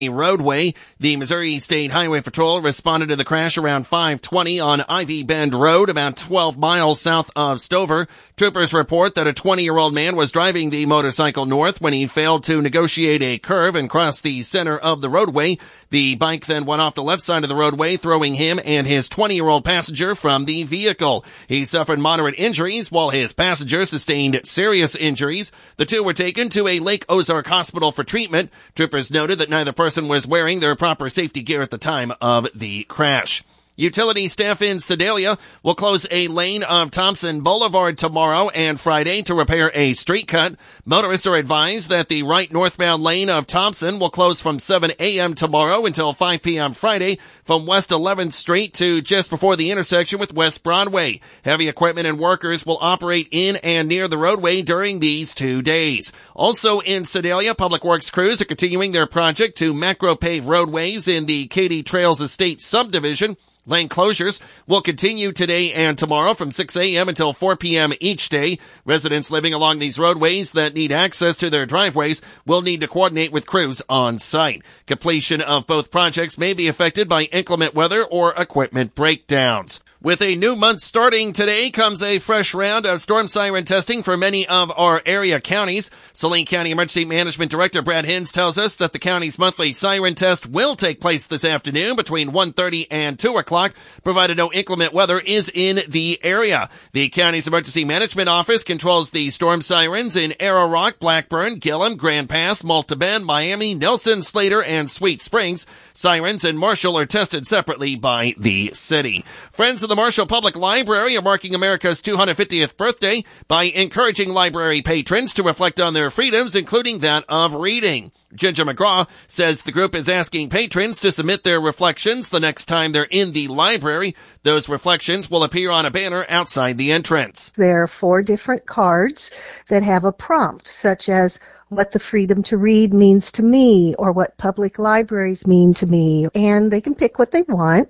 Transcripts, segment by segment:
roadway. The Missouri State Highway Patrol responded to the crash around 5:20 on Ivy Bend Road, about 12 miles south of Stover. Troopers report that a 20-year-old man was driving the motorcycle north when he failed to negotiate a curve and cross the center of the roadway. The bike then went off the left side of the roadway, throwing him and his 20-year-old passenger from the vehicle. He suffered moderate injuries, while his passenger sustained serious injuries. The two were taken to a Lake Ozark hospital for treatment. Troopers noted that neither person was wearing their proper safety gear at the time of the crash. Utility staff in Sedalia will close a lane of Thompson Boulevard tomorrow and Friday to repair a street cut. Motorists are advised that the right northbound lane of Thompson will close from 7 a.m. tomorrow until 5 p.m. Friday from West 11th Street to just before the intersection with West Broadway. Heavy equipment and workers will operate in and near the roadway during these 2 days. Also in Sedalia, public works crews are continuing their project to macro-pave roadways in the Katy Trails Estate subdivision. Lane closures will continue today and tomorrow from 6 a.m. until 4 p.m. each day. Residents living along these roadways that need access to their driveways will need to coordinate with crews on site. Completion of both projects may be affected by inclement weather or equipment breakdowns. With a new month starting today comes a fresh round of storm siren testing for many of our area counties. Saline County Emergency Management Director Brad Hins tells us that the county's monthly siren test will take place this afternoon between 1:30 and 2 o'clock, provided no inclement weather is in the area. The county's Emergency Management Office controls the storm sirens in Arrow Rock, Blackburn, Gillum, Grand Pass, Malta Bend, Miami, Nelson, Slater, and Sweet Springs. Sirens in Marshall are tested separately by the city. Friends of the Marshall Public Library are marking America's 250th birthday by encouraging library patrons to reflect on their freedoms, including that of reading. Ginger McGraw says the group is asking patrons to submit their reflections the next time they're in the library. Those reflections will appear on a banner outside the entrance. There are 4 different cards that have a prompt, such as what the freedom to read means to me, or what public libraries mean to me, and they can pick what they want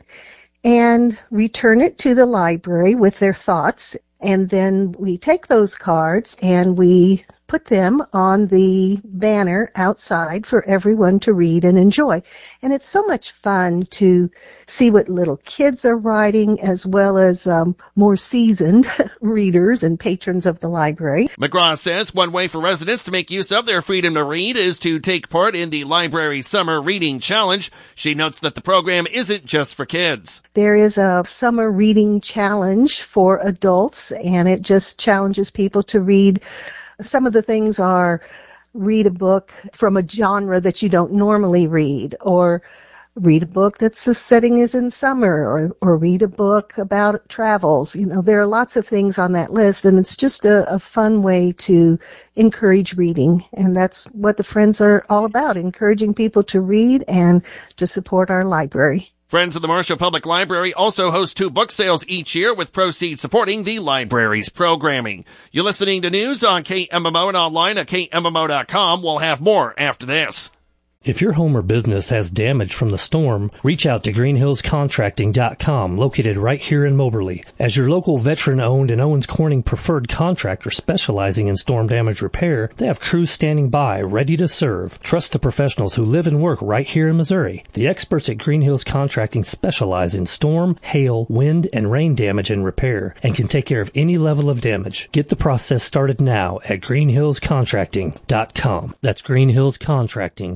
and return it to the library with their thoughts. And then we take those cards and we put them on the banner outside for everyone to read and enjoy. And it's so much fun to see what little kids are writing, as well as more seasoned readers and patrons of the library. McGraw says one way for residents to make use of their freedom to read is to take part in the Library Summer Reading Challenge. She notes that the program isn't just for kids. There is a summer reading challenge for adults, and it just challenges people to read. Some of the things are read a book from a genre that you don't normally read, or read a book that's the setting is in summer, or read a book about travels. You know, there are lots of things on that list, and it's just a fun way to encourage reading. And that's what the Friends are all about, encouraging people to read and to support our library. Friends of the Marshall Public Library also host 2 book sales each year, with proceeds supporting the library's programming. You're listening to news on KMMO and online at KMMO.com. We'll have more after this. If your home or business has damage from the storm, reach out to greenhillscontracting.com, located right here in Moberly. As your local veteran-owned and Owens Corning preferred contractor specializing in storm damage repair, they have crews standing by, ready to serve. Trust the professionals who live and work right here in Missouri. The experts at Green Hills Contracting specialize in storm, hail, wind, and rain damage and repair, and can take care of any level of damage. Get the process started now at greenhillscontracting.com. That's greenhillscontracting.com.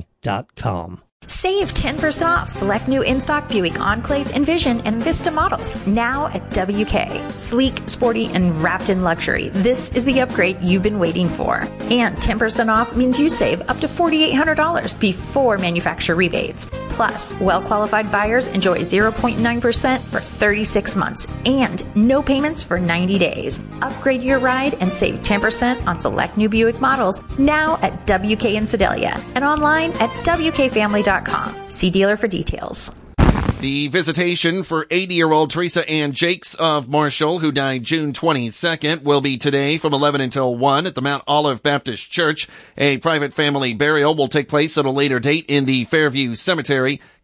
Save 10% off select new in-stock Buick Enclave, Envision, and Vista models now at WK. Sleek, sporty, and wrapped in luxury. This is the upgrade you've been waiting for. And 10% off means you save up to $4,800 before manufacturer rebates. Plus, well-qualified buyers enjoy 0.9% for 36 months and no payments for 90 days. Upgrade your ride and save 10% on select new Buick models now at WK in Sedalia and online at WKFamily.com. See dealer for details. The visitation for 80-year-old Teresa Ann Jakes of Marshall, who died June 22nd, will be today from 11 until 1 at the Mount Olive Baptist Church. A private family burial will take place at a later date in the Fairview Cemetery.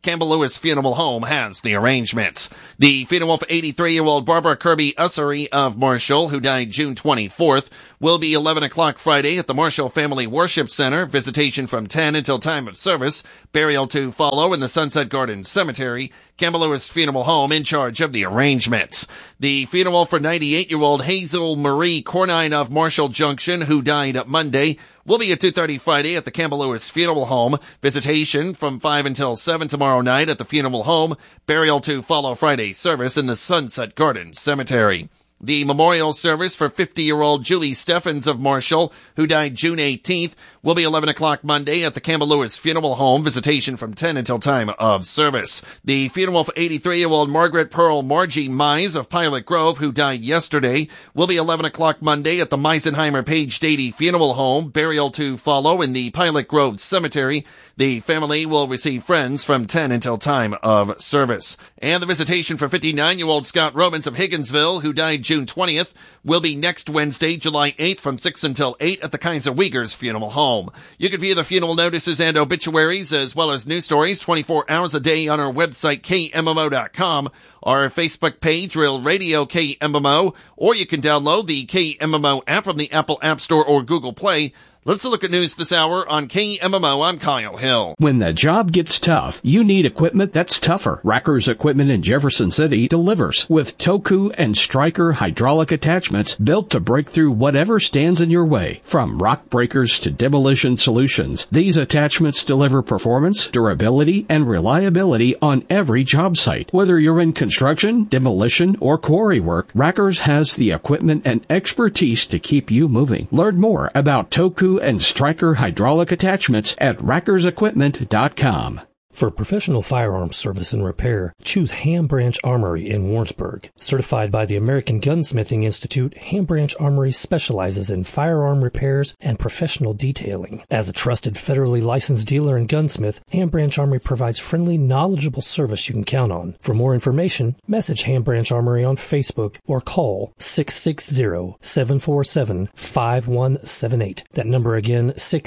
Campbell Lewis Funeral Home has the arrangements. The funeral for 83-year-old Barbara Kirby Ussery of Marshall, who died June 24th, will be 11 o'clock Friday at the Marshall Family Worship Center. Visitation from 10 until time of service. Burial to follow in the Sunset Garden Cemetery. Campbell Lewis Funeral Home in charge of the arrangements. The funeral for 98-year-old Hazel Marie Cornine of Marshall Junction, who died Monday, will be at 2:30 Friday at the Campbell Lewis Funeral Home. Visitation from 5 until 7 tomorrow night at the funeral home. Burial to follow Friday's service in the Sunset Garden Cemetery. The memorial service for 50-year-old Julie Steffens of Marshall, who died June 18th, will be 11 o'clock Monday at the Campbell Lewis Funeral Home. Visitation from 10 until time of service. The funeral for 83-year-old Margaret Pearl Margie Mize of Pilot Grove, who died yesterday, will be 11 o'clock Monday at the Meisenheimer Page Dady Funeral Home. Burial to follow in the Pilot Grove Cemetery. The family will receive friends from 10 until time of service. And the visitation for 59-year-old Scott Romans of Higginsville, who died June 20th, will be next Wednesday, July 8th from 6 until 8 at the Kaiser Wiegers Funeral Home. You can view the funeral notices and obituaries as well as news stories 24 hours a day on our website, KMMO.com, our Facebook page, Real Radio KMMO, or you can download the KMMO app from the Apple App Store or Google Play. Let's look at news this hour on KMMO. I'm Kyle Hill. When the job gets tough, you need equipment that's tougher. Racker's Equipment in Jefferson City delivers with Toku and Stryker hydraulic attachments built to break through whatever stands in your way. From rock breakers to demolition solutions, these attachments deliver performance, durability, and reliability on every job site. Whether you're in construction, demolition, or quarry work, Racker's has the equipment and expertise to keep you moving. Learn more about Toku and Stryker hydraulic attachments at rackersequipment.com. For professional firearms service and repair, choose Ham Branch Armory in Warrensburg. Certified by the American Gunsmithing Institute, Ham Branch Armory specializes in firearm repairs and professional detailing. As a trusted federally licensed dealer and gunsmith, Ham Branch Armory provides friendly, knowledgeable service you can count on. For more information, message Ham Branch Armory on Facebook or call 660-747-5178. That number again,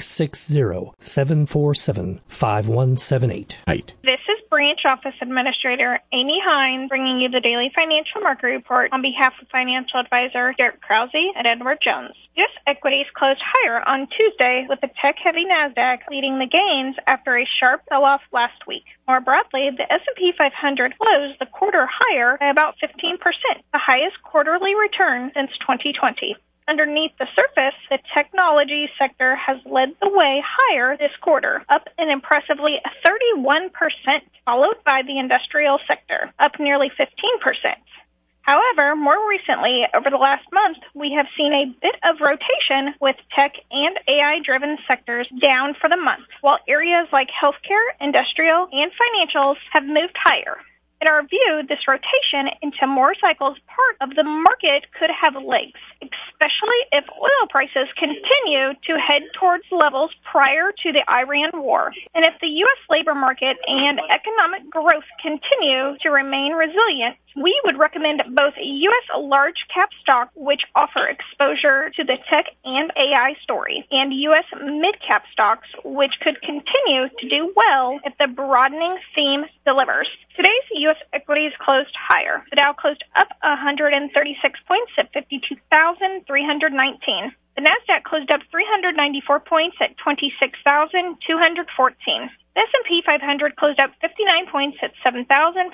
660-747-5178. This is Branch Office Administrator Amy Hines bringing you the daily financial market report on behalf of financial advisor Derek Krause at Edward Jones. U.S. equities closed higher on Tuesday with the tech-heavy NASDAQ leading the gains after a sharp sell-off last week. More broadly, the S&P 500 closed the quarter higher by about 15%, the highest quarterly return since 2020. Underneath the surface, the technology sector has led the way higher this quarter, up an impressively 31%, followed by the industrial sector, up nearly 15%. However, more recently, over the last month, we have seen a bit of rotation with tech and AI-driven sectors down for the month, while areas like healthcare, industrial, and financials have moved higher. In our view, this rotation into more cycles part of the market could have legs, especially if oil prices continue to head towards levels prior to the Iran war. And if the U.S. labor market and economic growth continue to remain resilient, we would recommend both U.S. large-cap stock, which offer exposure to the tech and AI story, and U.S. mid-cap stocks, which could continue to do well if the broadening theme delivers. Today's U.S. equities closed higher. The Dow closed up 136 points at 52,319. The Nasdaq closed up 394 points at 26,214. The S&P 500 closed up 59 points at 7,499.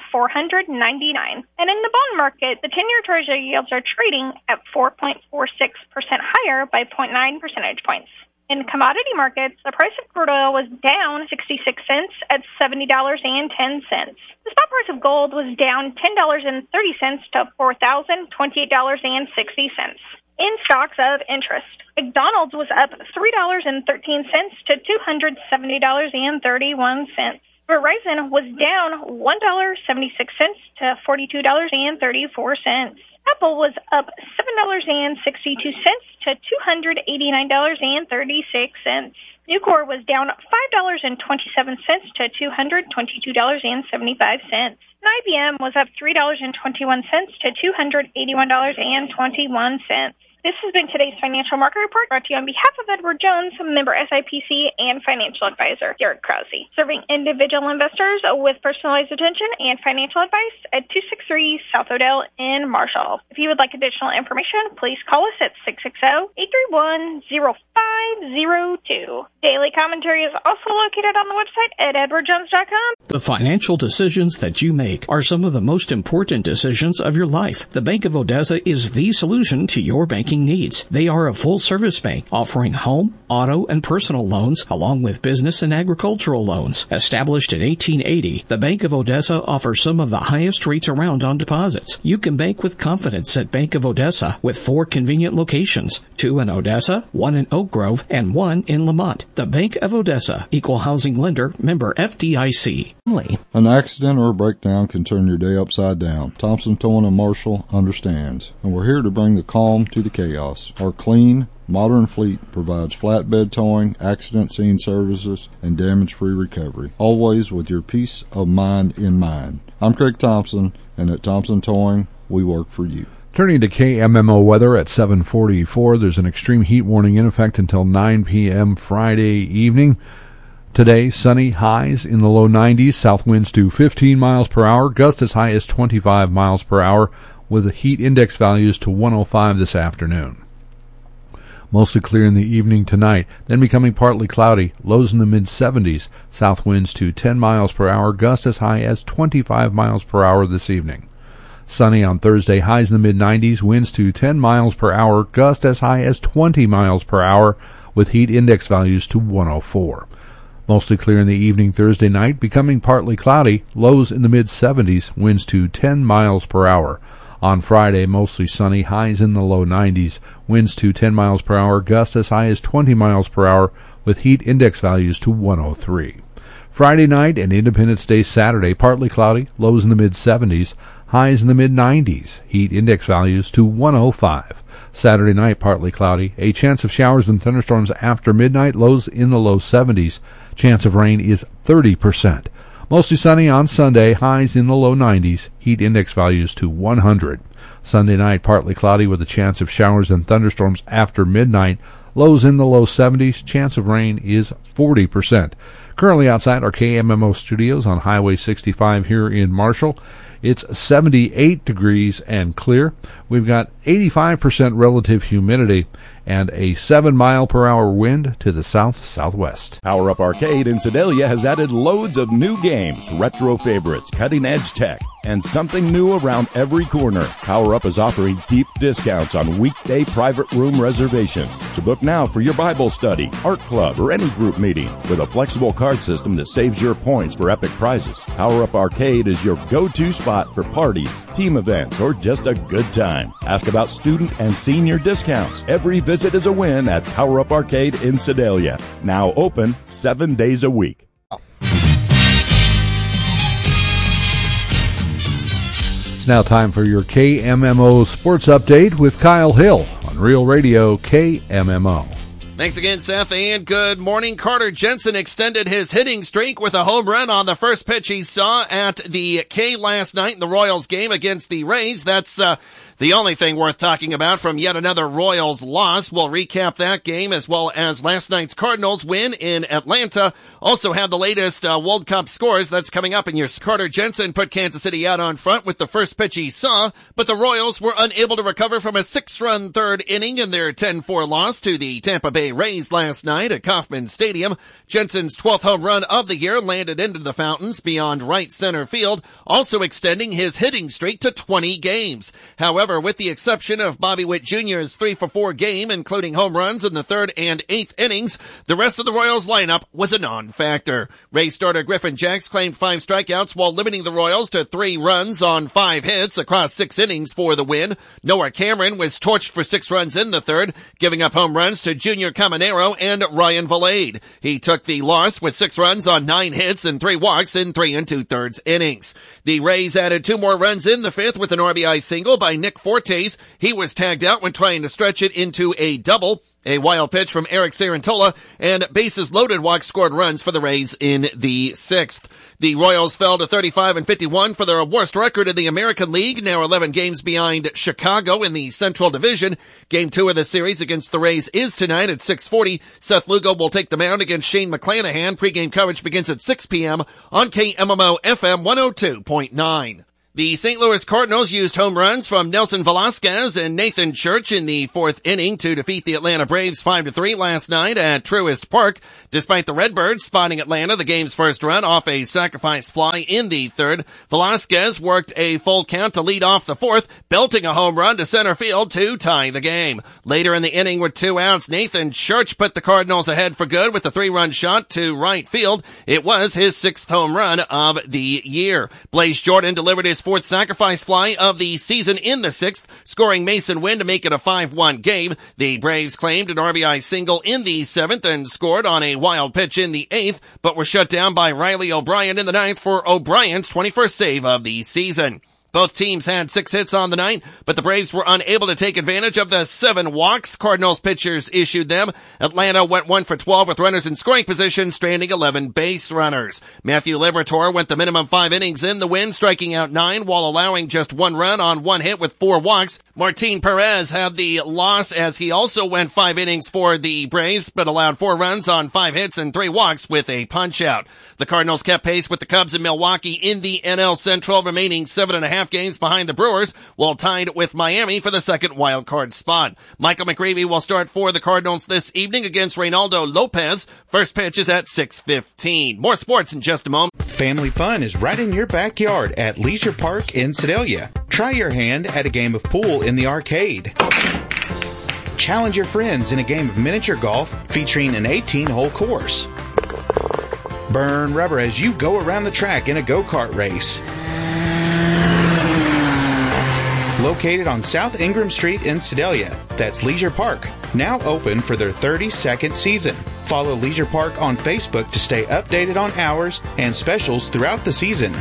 And in the bond market, the 10-year Treasury yields are trading at 4.46% higher by 0.9 percentage points. In commodity markets, the price of crude oil was down 66 cents at $70.10. The spot price of gold was down $10.30 to $4,028.60. In stocks of interest, McDonald's was up $3.13 to $270.31. Verizon was down $1.76 to $42.34. Apple was up $7.62 to $289.36. Nucor was down $5.27 to $222.75. IBM was up $3.21 to $281.21. This has been today's Financial Market Report, brought to you on behalf of Edward Jones, member SIPC, and financial advisor Derek Krause, serving individual investors with personalized attention and financial advice at 263 South Odell in Marshall. If you would like additional information, please call us at 660-831-0502. Daily commentary is also located on the website at edwardjones.com. The financial decisions that you make are some of the most important decisions of your life. The Bank of Odessa is the solution to your banking needs. They are a full-service bank offering home, auto, and personal loans along with business and agricultural loans. Established in 1880, the Bank of Odessa offers some of the highest rates around on deposits. You can bank with confidence at Bank of Odessa with 4 convenient locations, 2 in Odessa, 1 in Oak Grove, and 1 in Lamont. The Bank of Odessa, Equal Housing Lender, member FDIC. An accident or a breakdown can turn your day upside down. Thompson Towing and Marshall understands, and we're here to bring the calm to the chaos. Our clean, modern fleet provides flatbed towing, accident scene services, and damage-free recovery, always with your peace of mind in mind. I'm Craig Thompson, and at Thompson Towing, we work for you. Turning to KMMO weather at 7:44, there's an extreme heat warning in effect until 9 p.m. Friday evening. Today, sunny, highs in the low 90s, south winds to 15 miles per hour, gusts as high as 25 miles per hour, with the heat index values to 105 this afternoon. Mostly clear in the evening tonight, then becoming partly cloudy, lows in the mid-70s, south winds to 10 miles per hour, gusts as high as 25 miles per hour this evening. Sunny on Thursday, highs in the mid-90s, winds to 10 miles per hour, gusts as high as 20 miles per hour, with heat index values to 104. Mostly clear in the evening Thursday night, becoming partly cloudy, lows in the mid-70s, winds to 10 miles per hour. On Friday, mostly sunny, highs in the low 90s, winds to 10 miles per hour, gusts as high as 20 miles per hour, with heat index values to 103. Friday night and Independence Day Saturday, partly cloudy, lows in the mid-70s, highs in the mid-90s, heat index values to 105. Saturday night, partly cloudy, a chance of showers and thunderstorms after midnight, lows in the low 70s. Chance of rain is 30%. Mostly sunny on Sunday, highs in the low 90s, heat index values to 100. Sunday night, partly cloudy with a chance of showers and thunderstorms after midnight, lows in the low 70s, chance of rain is 40%. Currently outside our KMMO studios on Highway 65 here in Marshall. It's 78 degrees and clear. We've got 85% relative humidity and a 7-mile-per-hour wind to the south-southwest. Power Up Arcade in Sedalia has added loads of new games, retro favorites, cutting-edge tech, and something new around every corner. Power Up is offering deep discounts on weekday private room reservations. So book now for your Bible study, art club, or any group meeting with a flexible card system that saves your points for epic prizes. Power Up Arcade is your go-to spot for parties, team events, or just a good time. Ask about student and senior discounts. Every visit is a win at Power Up Arcade in Sedalia. Now open 7 days a week. It's now time for your KMMO Sports Update with Kyle Hill on Real Radio KMMO. Thanks again, Seth, and good morning. Carter Jensen extended his hitting streak with a home run on the first pitch he saw at the K last night in the Royals game against the Rays. That's the only thing worth talking about from yet another Royals loss. We'll recap that game as well as last night's Cardinals win in Atlanta. Also have the latest World Cup scores. That's coming up in your Carter Jensen put Kansas City out on front with the first pitch he saw, but the Royals were unable to recover from a 6-run third inning in their 10-4 loss to the Tampa Bay Rays last night at Kauffman Stadium. Jensen's 12th home run of the year landed into the fountains beyond right center field, also extending his hitting streak to 20 games. However, with the exception of Bobby Witt Jr.'s 3-for-4 game, including home runs in the 3rd and 8th innings, the rest of the Royals lineup was a non-factor. Rays starter Griffin Jax claimed 5 strikeouts while limiting the Royals to 3 runs on 5 hits across 6 innings for the win. Noah Cameron was torched for 6 runs in the 3rd, giving up home runs to Junior Caminero and Ryan Valade. He took the loss with 6 runs on 9 hits and 3 walks in 3 2/3 innings. The Rays added 2 more runs in the 5th with an RBI single by Nick Fortes. He was tagged out when trying to stretch it into a double. A wild pitch from Eric Sarantola, and bases loaded walks scored runs for the Rays in the sixth. The Royals fell to 35-51 for their worst record in the American League, now 11 games behind Chicago in the Central Division. Game 2 of the series against the Rays is tonight at 6:40. Seth Lugo will take the mound against Shane McClanahan. Pre-game coverage begins at 6 p.m. on KMMO FM 102.9. The St. Louis Cardinals used home runs from Nelson Velasquez and Nathan Church in the fourth inning to defeat the Atlanta Braves 5-3 last night at Truist Park. Despite the Redbirds spotting Atlanta the game's first run off a sacrifice fly in the third, Velasquez worked a full count to lead off the fourth, belting a home run to center field to tie the game. Later in the inning with 2 outs, Nathan Church put the Cardinals ahead for good with a 3-run shot to right field. It was his 6th home run of the year. Blaze Jordan delivered his 4th sacrifice fly of the season in the 6th, scoring Mason Wynn to make it a 5-1 game. The Braves claimed an RBI single in the 7th and scored on a wild pitch in the 8th, but were shut down by Riley O'Brien in the 9th for O'Brien's 21st save of the season. Both teams had 6 hits on the night, but the Braves were unable to take advantage of the 7 walks Cardinals pitchers issued them. Atlanta went 1 for 12 with runners in scoring position, stranding 11 base runners. Matthew Liberatore went the minimum 5 innings in the win, striking out 9 while allowing just 1 run on 1 hit with 4 walks. Martin Perez had the loss as he also went 5 innings for the Braves, but allowed 4 runs on 5 hits and 3 walks with a punch-out. The Cardinals kept pace with the Cubs in Milwaukee in the NL Central, remaining 7.5 games behind the Brewers, while tied with Miami for the second wild card spot. Michael McGreevy will start for the Cardinals this evening against Reynaldo Lopez. First pitch is at 6:15. More sports in just a moment. Family fun is right in your backyard at Leisure Park in Sedalia. Try your hand at a game of pool in the arcade. Challenge your friends in a game of miniature golf featuring an 18-hole course. Burn rubber as you go around the track in a go-kart race. Located on South Ingram Street in Sedalia, that's Leisure Park, now open for their 32nd season. Follow Leisure Park on Facebook to stay updated on hours and specials throughout the season.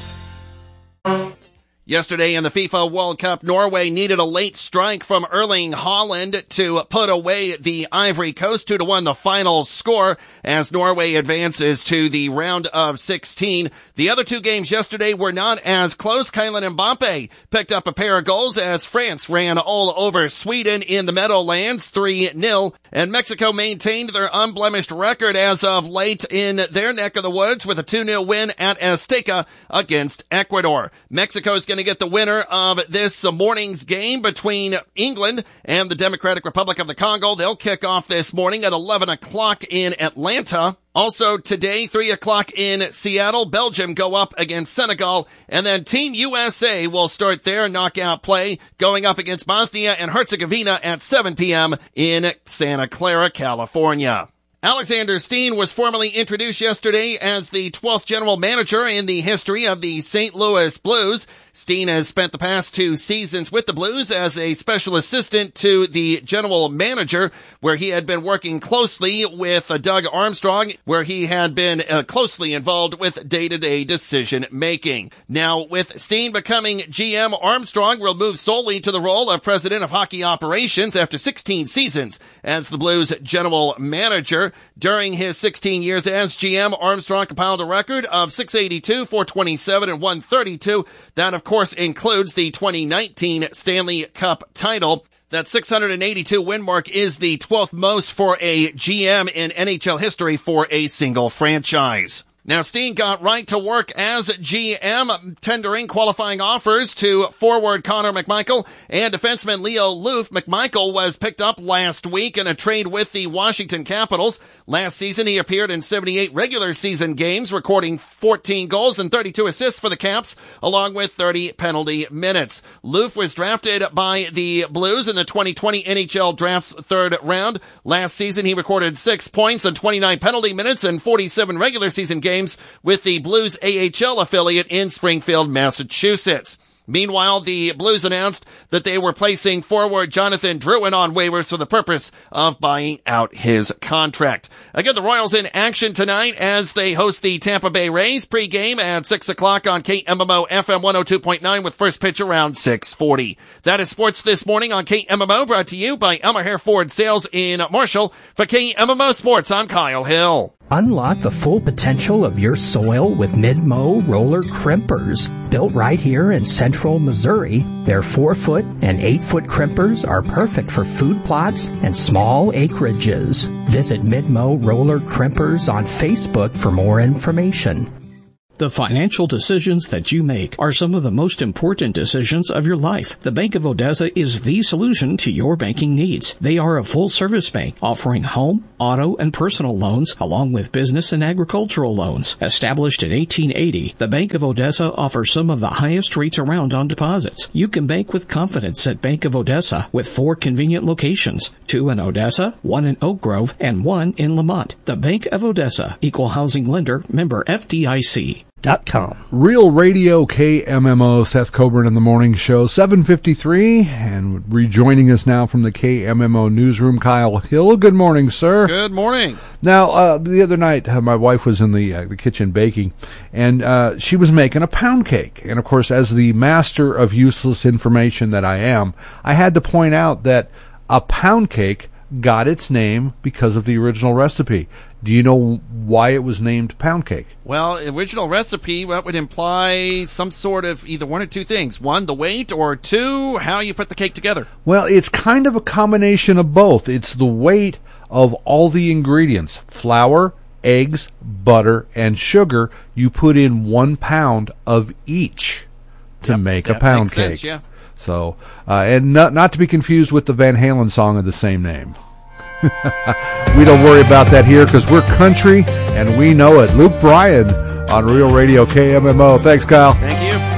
Yesterday in the FIFA World Cup, Norway needed a late strike from Erling Haaland to put away the Ivory Coast. 2-1 the final score as Norway advances to the round of 16. The other 2 games yesterday were not as close. Kylian Mbappe picked up a pair of goals as France ran all over Sweden in the Meadowlands 3-0. And Mexico maintained their unblemished record as of late in their neck of the woods with a 2-0 win at Azteca against Ecuador. Mexico's going to get the winner of this morning's game between England and the Democratic Republic of the Congo. They'll kick off this morning at 11 o'clock in Atlanta. Also today, 3 o'clock in Seattle, Belgium go up against Senegal, and then Team USA will start their knockout play going up against Bosnia and Herzegovina at 7 p.m. in Santa Clara, California. Alexander Steen was formally introduced yesterday as the 12th general manager in the history of the St. Louis Blues. Steen has spent the past 2 seasons with the Blues as a special assistant to the general manager, where he had been working closely with Doug Armstrong, where he had been closely involved with day-to-day decision-making. Now, with Steen becoming GM, Armstrong will move solely to the role of president of hockey operations after 16 seasons as the Blues general manager. During his 16 years as GM, Armstrong compiled a record of .682, .427, and .132. That, of course, includes the 2019 Stanley Cup title. That 682 win mark is the 12th most for a GM in NHL history for a single franchise. Now, Steen got right to work as GM, tendering qualifying offers to forward Connor McMichael and defenseman Leo Loof. McMichael was picked up last week in a trade with the Washington Capitals. Last season, he appeared in 78 regular season games, recording 14 goals and 32 assists for the Caps, along with 30 penalty minutes. Loof was drafted by the Blues in the 2020 NHL Draft's 3rd round. Last season, he recorded 6 points and 29 penalty minutes and 47 regular season games with the Blues AHL affiliate in Springfield, Massachusetts. Meanwhile, the Blues announced that they were placing forward Jonathan Drouin on waivers for the purpose of buying out his contract. Again, the Royals in action tonight as they host the Tampa Bay Rays pregame at 6 o'clock on KMMO FM 102.9 with first pitch around 6:40. That is sports this morning on KMMO, brought to you by Elmer Hare Ford Sales in Marshall. For KMMO Sports, I'm Kyle Hill. Unlock the full potential of your soil with Mid-Mow roller crimpers. Built right here in central Missouri, their 4-foot and 8-foot crimpers are perfect for food plots and small acreages. Visit Mid-Mow roller crimpers on Facebook for more information. The financial decisions that you make are some of the most important decisions of your life. The Bank of Odessa is the solution to your banking needs. They are a full-service bank offering home, auto, and personal loans along with business and agricultural loans. Established in 1880, the Bank of Odessa offers some of the highest rates around on deposits. You can bank with confidence at Bank of Odessa with 4 convenient locations, 2 in Odessa, 1 in Oak Grove, and 1 in Lamont. The Bank of Odessa, Equal Housing Lender, member FDIC. Real Radio KMMO, Seth Coburn in the morning show, 7:53, and rejoining us now from the KMMO newsroom, Kyle Hill. Good morning, sir. Good morning. Now, the other night, my wife was in the kitchen baking, and she was making a pound cake. And of course, as the master of useless information that I am, I had to point out that a pound cake got its name because of the original recipe. Do you know why it was named pound cake? Well, original recipe, that would imply some sort of either one or two things. One, the weight, or two, how you put the cake together. Well, it's kind of a combination of both. It's the weight of all the ingredients. Flour, eggs, butter, and sugar. You put in 1 pound of each to make a pound cake. Sense, yeah. So, and not to be confused with the Van Halen song of the same name. We don't worry about that here because we're country and we know it. Luke Bryan on Real Radio KMMO. Thanks, Kyle. Thank you.